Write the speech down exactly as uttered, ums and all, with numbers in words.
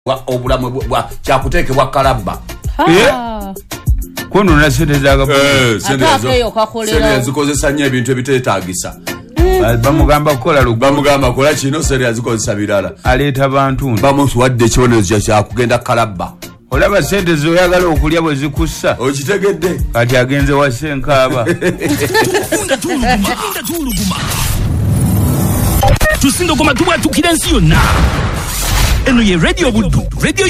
obulamu bwa kyakuteekebwa kalabba kono na sente zaga eh sente zikozesa nnyo ebintu ebiteetaagisa bamugamba kola lugu bamugamba kola kino sente yazikozesa birala aleeta bantu bamuwadde ekibonerezo kya kugenda kalabba olaba sente zoyagala okulya bwe zikussa okitegedde kati agenze wa senkaaba tusindogoma tubwatukira ensi yonna eno ye radio buddu radio